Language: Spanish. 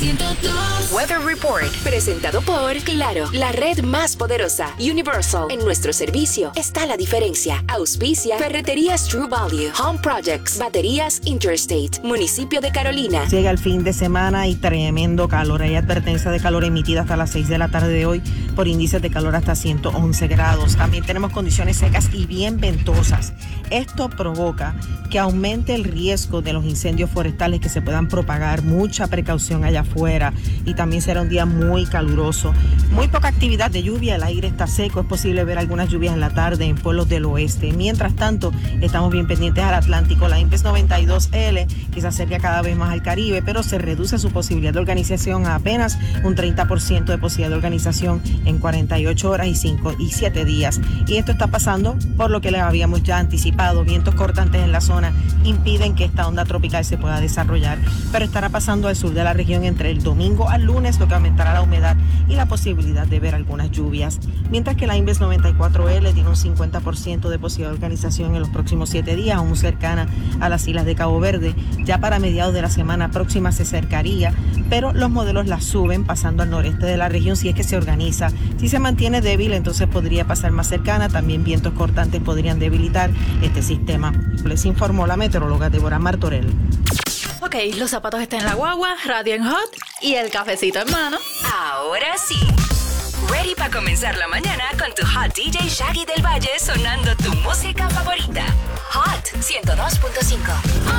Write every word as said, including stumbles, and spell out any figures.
ciento dos. Weather Report, presentado por Claro, la red más poderosa. Universal, en nuestro servicio está la diferencia. Auspicia Ferreterías True Value, Home Projects, Baterías Interstate, Municipio de Carolina. Llega el fin de semana y tremendo calor. Hay advertencia de calor emitida hasta las seis de la tarde de hoy por índices de calor hasta ciento once grados. También tenemos condiciones secas y bien ventosas. Esto provoca que aumente el riesgo de los incendios forestales que se puedan propagar. Mucha precaución allá afuera y también será un día muy caluroso. Muy poca actividad de lluvia, el aire está seco, es posible ver algunas lluvias en la tarde en pueblos del oeste. Mientras tanto, estamos bien pendientes al Atlántico. La Inves noventa y dos L que se acerca cada vez más al Caribe, pero se reduce su posibilidad de organización a apenas un treinta por ciento de posibilidad de organización en cuarenta y ocho horas y cinco y siete días. Y esto está pasando por lo que les habíamos ya anticipado. Vientos cortantes en la zona impiden que esta onda tropical se pueda desarrollar, pero estará pasando al sur de la región entre el domingo al lunes, lo que aumentará la humedad y la posibilidad de ver algunas lluvias. Mientras que la Inves noventa y cuatro L tiene un cincuenta por ciento de posibilidad de organización en los próximos siete días, aún cercana a las islas de Cabo Verde. Ya para mediados de la semana próxima se acercaría, pero los modelos la suben pasando al noreste de la región si es que se organiza. Si se mantiene débil, entonces podría pasar más cercana. También vientos cortantes podrían debilitar este sistema. Les informó la meteoróloga Deborah Martorell. Ok, los zapatos están en la guagua, radio en hot y el cafecito en mano. Ahora sí. Ready para comenzar la mañana con tu Hot D J Shaggy del Valle sonando tu música favorita. Hot ciento dos punto cinco.